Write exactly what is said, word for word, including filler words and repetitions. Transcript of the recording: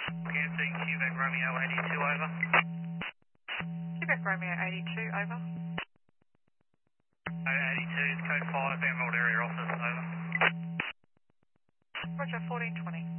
Canceling Quebec Romeo eighty-two, over. Quebec Romeo eighty-two, over. eighty-two is code five, Emerald Area Office, over. Roger, fourteen twenty.